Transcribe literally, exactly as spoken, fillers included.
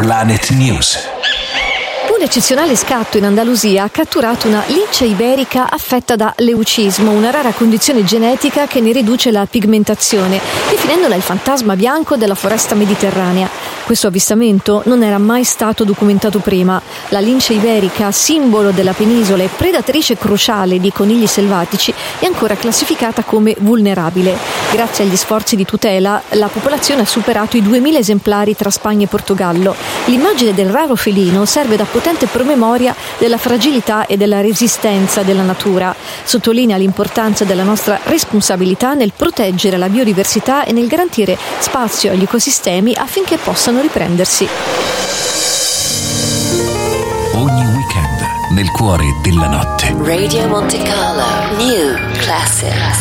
Planet News. Un eccezionale scatto in Andalusia ha catturato una lince iberica affetta da leucismo, una rara condizione genetica che ne riduce la pigmentazione, definendola il fantasma bianco della foresta mediterranea. Questo avvistamento non era mai stato documentato prima. La lince iberica, simbolo della penisola e predatrice cruciale di conigli selvatici, è ancora classificata come vulnerabile. Grazie agli sforzi di tutela, la popolazione ha superato i duemila esemplari tra Spagna e Portogallo. L'immagine del raro felino serve da potente promemoria della fragilità e della resistenza della natura. Sottolinea l'importanza della nostra responsabilità nel proteggere la biodiversità e nel garantire spazio agli ecosistemi affinché possano riprendersi. Ogni weekend nel cuore della notte. Radio Monte Carlo New Classics.